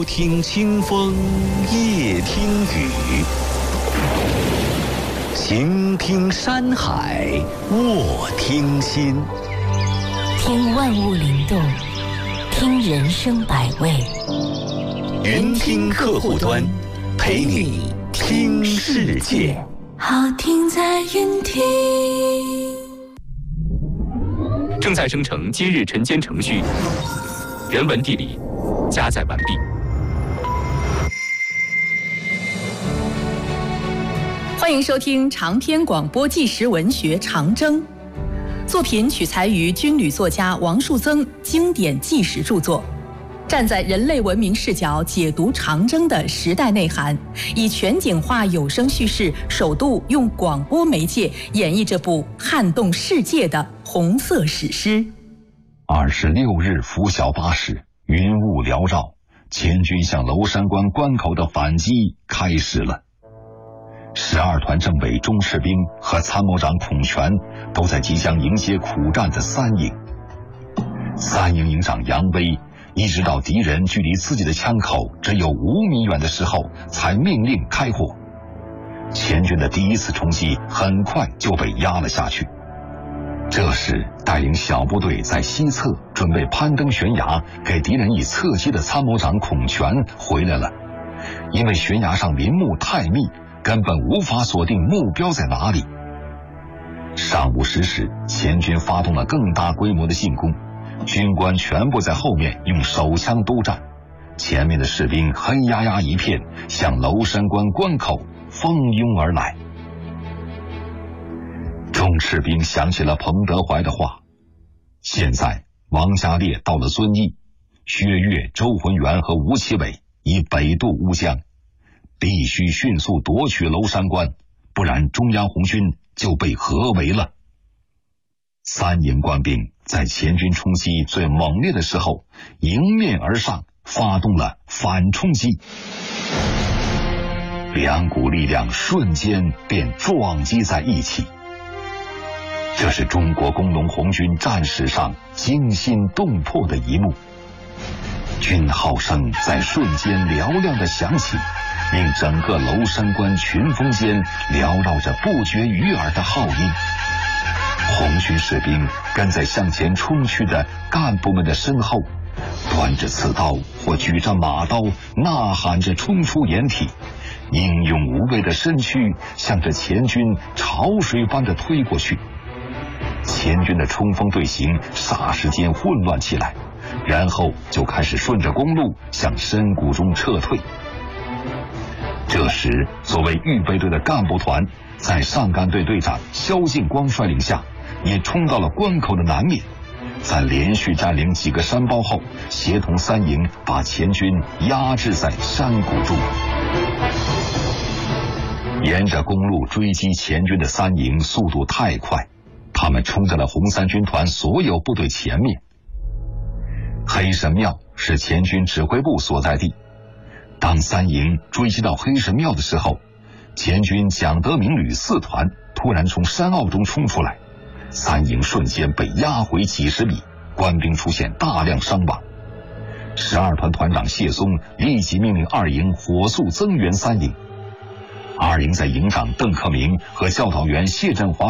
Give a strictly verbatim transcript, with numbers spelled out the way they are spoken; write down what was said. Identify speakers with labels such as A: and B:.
A: 听清风，夜听雨，行听山海，卧听心。
B: 听万物灵动，听人生百味。
A: 云听客户端，陪你听世界。
B: 好听在云听。
C: 正在生成今日晨间程序，人文地理加载完毕。
D: 欢迎收听长篇广播纪实文学《长征》，作品取材于军旅作家王树增经典纪实著作，站在人类文明视角解读长征的时代内涵，以全景化有声叙事，首度用广播媒介演绎这部撼动世界的红色史诗。
E: 二十六日拂晓八时，云雾缭绕，前军向娄山关关口的反击开始了。十二团政委钟士兵和参谋长孔全都在即将迎接苦战的三营。三营营长杨威一直到敌人距离自己的枪口只有五米远的时候，才命令开火。前军的第一次冲击很快就被压了下去。这时，带领小部队在西侧准备攀登悬崖给敌人以侧击的参谋长孔全回来了，因为悬崖上林木太密，根本无法锁定目标在哪里。上午十时，前军发动了更大规模的进攻，军官全部在后面用手枪督战，前面的士兵黑压压一片，向娄山关关口蜂拥而来。钟士兵想起了彭德怀的话，现在王家烈到了遵义，薛岳、周浑元和吴奇伟已北渡乌江，必须迅速夺取娄山关，不然中央红军就被合围了。三营官兵在前军冲击最猛烈的时候迎面而上，发动了反冲击，两股力量瞬间便撞击在一起。这是中国工农红军战史上惊心动魄的一幕，军号声在瞬间嘹亮地响起，令整个娄山关群峰间缭绕着不绝于耳的号音。红军士兵跟在向前冲去的干部们的身后，端着刺刀或举着马刀，呐喊着冲出掩体，英勇无畏的身躯向着前军潮水般的推过去。前军的冲锋队形霎时间混乱起来，然后就开始顺着公路向深谷中撤退。这时，作为预备队的干部团在上干队队长萧劲光率领下，也冲到了关口的南面，在连续占领几个山包后，协同三营把前军压制在山谷中。沿着公路追击前军的三营速度太快，他们冲在了红三军团所有部队前面。黑神庙是前军指挥部所在地，当三营追击到黑神庙的时候，前军蒋德明旅四团突然从山坳中冲出来，三营瞬间被压回几十米，官兵出现大量伤亡。十二团团长谢松立即命令二营火速增援三营。二营在营长邓克明和教导员谢振华